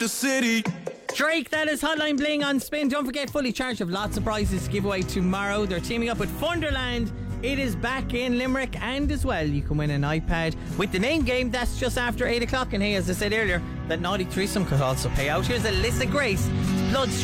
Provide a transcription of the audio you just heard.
The city. Drake, that is Hotline Bling on Spin. Don't forget, Fully Charged have lots of prizes to give away tomorrow. They're teaming up with Funderland. It is back in Limerick, and as well, you can win an iPad with the name game. That's just after 8 o'clock. And hey, as I said earlier, that naughty threesome could also pay out. Here's Alyssa Grace, Blood